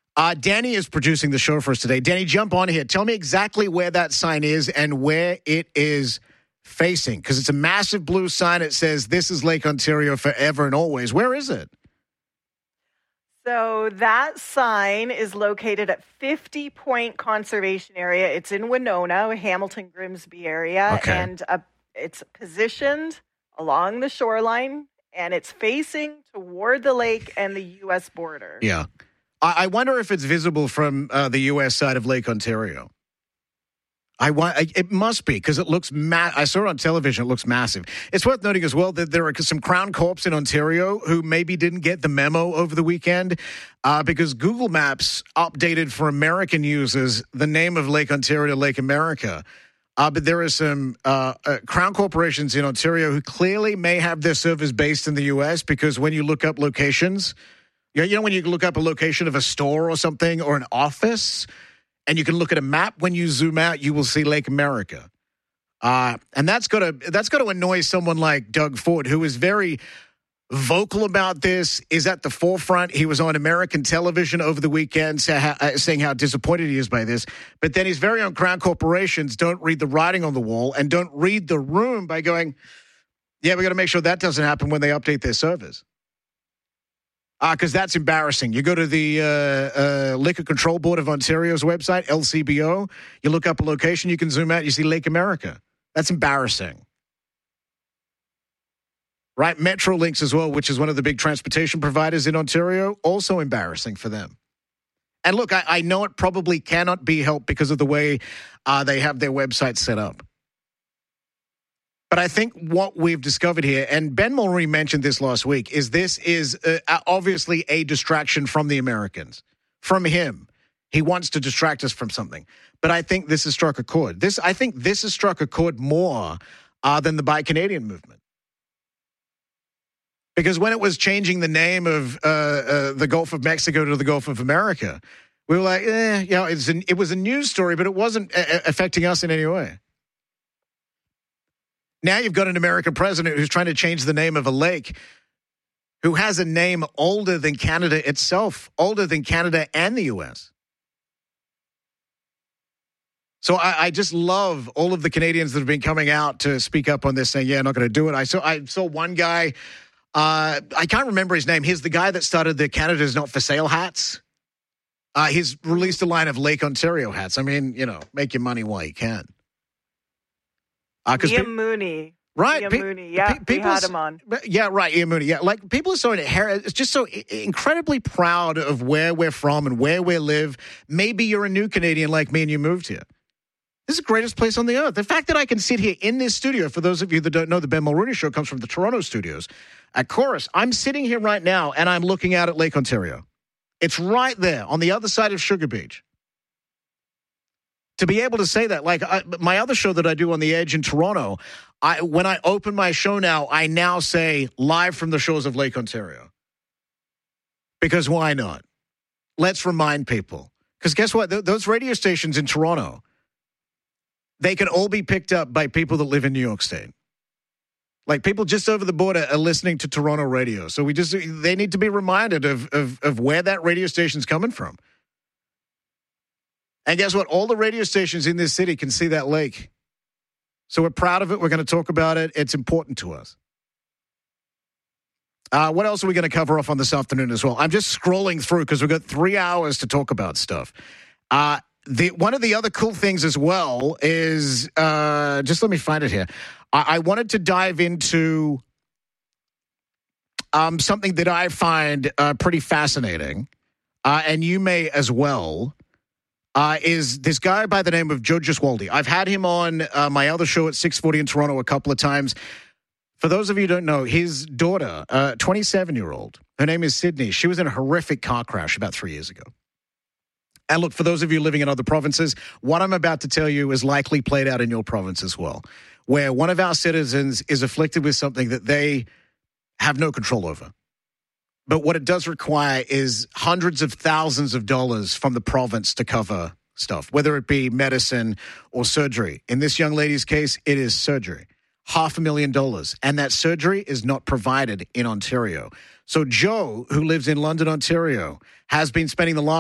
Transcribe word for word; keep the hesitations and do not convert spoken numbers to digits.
Uh, Danny is producing the show for us today. Danny, jump on here. Tell me exactly where that sign is and where it is facing, because it's a massive blue sign. It says, "This is Lake Ontario forever and always." Where is it? So that sign is located at fifty Point Conservation Area. It's in Winona, Hamilton, Grimsby area. Okay. And uh, it's positioned along the shoreline, and it's facing toward the lake and the U S border. Yeah. I, I wonder if it's visible from uh, the U S side of Lake Ontario. I want. It must be, because it looks. Ma- I saw it on television. It looks massive. It's worth noting as well that there are some Crown Corps in Ontario who maybe didn't get the memo over the weekend, uh, because Google Maps updated for American users the name of Lake Ontario to Lake America. Uh, but there are some uh, uh, Crown corporations in Ontario who clearly may have their servers based in the U S, because when you look up locations, you know, you know when you look up a location of a store or something or an office, and you can look at a map, when you zoom out, you will see Lake America. Uh, and that's got to that's got to annoy someone like Doug Ford, who is very vocal about this, is at the forefront. He was on American television over the weekend saying how disappointed he is by this. But then his very own Crown corporations don't read the writing on the wall and don't read the room by going, yeah, we got to make sure that doesn't happen when they update their servers. Because uh, that's embarrassing. You go to the uh, uh, Liquor Control Board of Ontario's website, L C B O. You look up a location, you can zoom out, you see Lake America. That's embarrassing. Right? Metrolinx as well, which is one of the big transportation providers in Ontario, also embarrassing for them. And look, I, I know it probably cannot be helped because of the way uh, they have their website set up. But I think what we've discovered here, and Ben Mulroney mentioned this last week, is this is uh, obviously a distraction from the Americans, from him. He wants to distract us from something. But I think this has struck a chord. This, I think this has struck a chord more uh, than the Buy Canadian movement. Because when it was changing the name of uh, uh, the Gulf of Mexico to the Gulf of America, we were like, eh, you know, it's an, it was a news story, but it wasn't a- affecting us in any way. Now you've got an American president who's trying to change the name of a lake, who has a name older than Canada itself, older than Canada and the U S. So I, I just love all of the Canadians that have been coming out to speak up on this, saying, yeah, I'm not going to do it. I saw, I saw one guy, uh, I can't remember his name. He's the guy that started the Canada's Not For Sale hats. Uh, he's released a line of Lake Ontario hats. I mean, you know, make your money while you can. Uh, Ian pe- Mooney. Right. Ian Pe- Mooney. Yeah, pe- we had him on. Yeah, right, Ian Mooney. Yeah, like people are so, it's just so incredibly proud of where we're from and where we live. Maybe you're a new Canadian like me and you moved here. This is the greatest place on the earth. The fact that I can sit here in this studio, for those of you that don't know, the Ben Mulroney Show comes from the Toronto studios. At Chorus, I'm sitting here right now and I'm looking out at Lake Ontario. It's right there on the other side of Sugar Beach. To be able to say that, like I, my other show that I do on The Edge in Toronto, I, when I open my show now, I now say live from the shores of Lake Ontario. Because why not? Let's remind people. Because guess what? Th- those radio stations in Toronto, they can all be picked up by people that live in New York State. Like people just over the border are listening to Toronto radio. So we just, they need to be reminded of, of, of where that radio station's coming from. And guess what? All the radio stations in this city can see that lake. So we're proud of it. We're going to talk about it. It's important to us. Uh, what else are we going to cover off on this afternoon as well? I'm just scrolling through because we've got three hours to talk about stuff. Uh, the one of the other cool things as well is, uh, just let me find it here. I, I wanted to dive into um, something that I find uh, pretty fascinating, uh, and you may as well. Uh, is this guy by the name of Joe Gesualdi. I've had him on uh, my other show at six forty in Toronto a couple of times. For those of you who don't know, his daughter, a uh, twenty-seven-year-old, her name is Sydney. She was in a horrific car crash about three years ago. And look, for those of you living in other provinces, what I'm about to tell you is likely played out in your province as well, where one of our citizens is afflicted with something that they have no control over. But what it does require is hundreds of thousands of dollars from the province to cover stuff, whether it be medicine or surgery. In this young lady's case, it is surgery. Half a million dollars. And that surgery is not provided in Ontario. So Joe, who lives in London, Ontario, has been spending the last